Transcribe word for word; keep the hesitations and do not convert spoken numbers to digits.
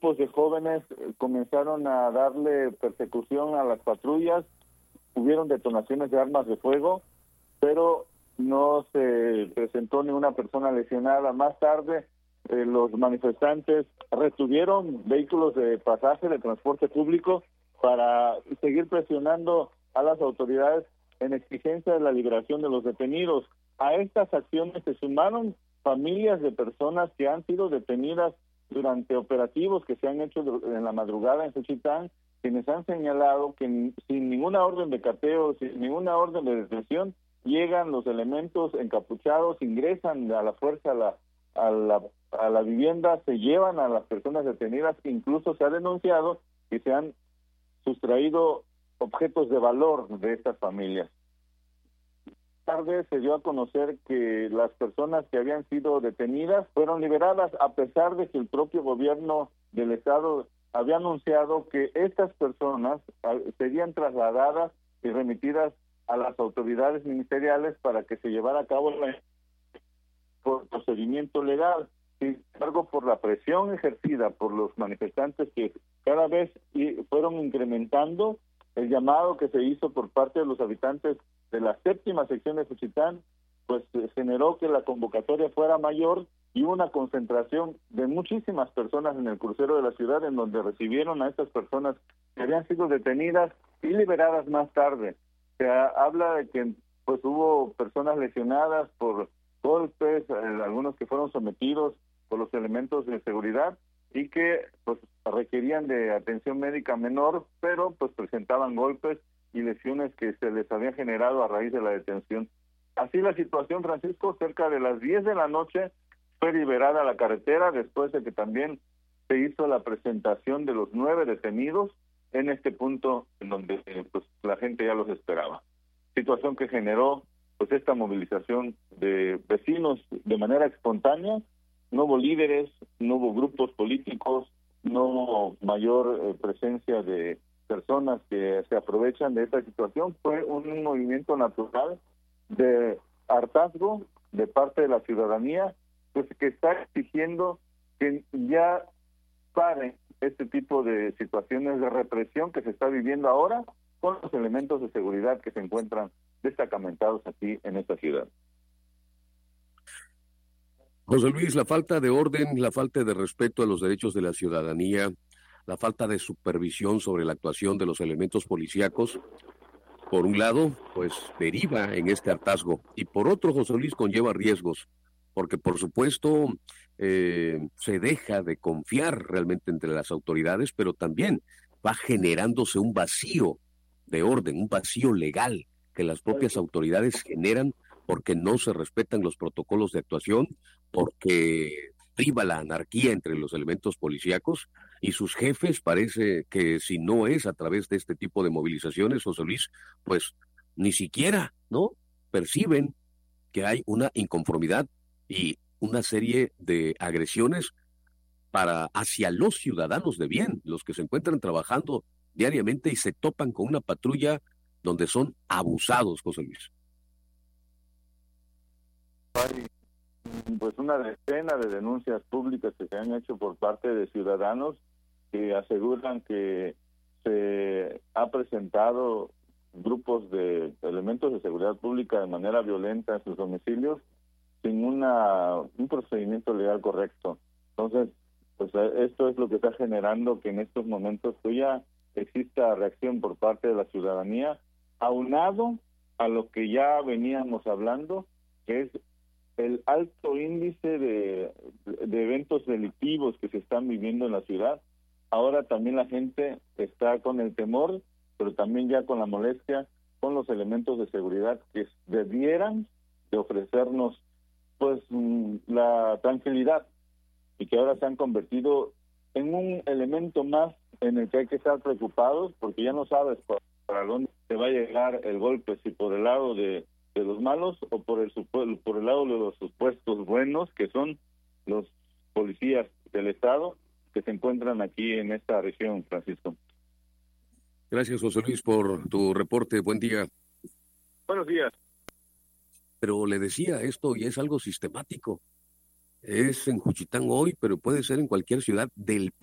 grupos de jóvenes comenzaron a darle persecución a las patrullas, hubieron detonaciones de armas de fuego, pero no se presentó ninguna persona lesionada. Más tarde, eh, los manifestantes retuvieron vehículos de pasaje de transporte público para seguir presionando a las autoridades en exigencia de la liberación de los detenidos. A estas acciones se sumaron familias de personas que han sido detenidas durante operativos que se han hecho en la madrugada en Juchitán, quienes han señalado que sin ninguna orden de cateo, sin ninguna orden de detención, llegan los elementos encapuchados, ingresan a la fuerza a la, a la, a la vivienda, se llevan a las personas detenidas, incluso se ha denunciado que se han sustraído objetos de valor de estas familias. Tarde se dio a conocer que las personas que habían sido detenidas fueron liberadas, a pesar de que el propio gobierno del estado había anunciado que estas personas serían trasladadas y remitidas a las autoridades ministeriales para que se llevara a cabo el procedimiento legal. Sin embargo, por la presión ejercida por los manifestantes que cada vez fueron incrementando, el llamado que se hizo por parte de los habitantes de la séptima sección de Juchitán, pues generó que la convocatoria fuera mayor y una concentración de muchísimas personas en el crucero de la ciudad, en donde recibieron a estas personas que habían sido detenidas y liberadas más tarde. Se habla de que pues hubo personas lesionadas por golpes, eh, algunos que fueron sometidos por los elementos de seguridad y que pues requerían de atención médica menor, pero pues presentaban golpes y lesiones que se les habían generado a raíz de la detención. Así la situación, Francisco, cerca de las diez de la noche fue liberada la carretera después de que también se hizo la presentación de los nueve detenidos en este punto en donde eh, pues la gente ya los esperaba. Situación que generó pues esta movilización de vecinos de manera espontánea. No hubo líderes, no hubo grupos políticos, no hubo mayor eh, presencia de personas que se aprovechan de esta situación. Fue un movimiento natural de hartazgo de parte de la ciudadanía, pues que está exigiendo que ya paren este tipo de situaciones de represión que se está viviendo ahora con los elementos de seguridad que se encuentran destacamentados aquí en esta ciudad. José Luis, la falta de orden, la falta de respeto a los derechos de la ciudadanía, la falta de supervisión sobre la actuación de los elementos policíacos, por un lado, pues deriva en este hartazgo, y por otro, José Luis, conlleva riesgos, porque por supuesto eh, se deja de confiar realmente entre las autoridades, pero también va generándose un vacío de orden, un vacío legal que las propias autoridades generan porque no se respetan los protocolos de actuación, porque priva la anarquía entre los elementos policíacos, y sus jefes parece que si no es a través de este tipo de movilizaciones, José Luis, pues ni siquiera, ¿no?, perciben que hay una inconformidad y una serie de agresiones para hacia los ciudadanos de bien, los que se encuentran trabajando diariamente y se topan con una patrulla donde son abusados, José Luis. Hay pues una decena de denuncias públicas que se han hecho por parte de ciudadanos que aseguran que se ha presentado grupos de elementos de seguridad pública de manera violenta en sus domicilios sin una un procedimiento legal correcto. Entonces, pues esto es lo que está generando que en estos momentos pues ya exista reacción por parte de la ciudadanía, aunado a lo que ya veníamos hablando, que es el alto índice de, de eventos delictivos que se están viviendo en la ciudad. Ahora también la gente está con el temor, pero también ya con la molestia, con los elementos de seguridad que debieran de ofrecernos pues la tranquilidad, y que ahora se han convertido en un elemento más en el que hay que estar preocupados, porque ya no sabes para, para dónde te va a llegar el golpe, si por el lado de de los malos o por el por el lado de los supuestos buenos, que son los policías del estado que se encuentran aquí en esta región, Francisco. Gracias, José Luis, por tu reporte. Buen día. Buenos días. Pero le decía esto, y es algo sistemático. Es en Juchitán hoy, pero puede ser en cualquier ciudad del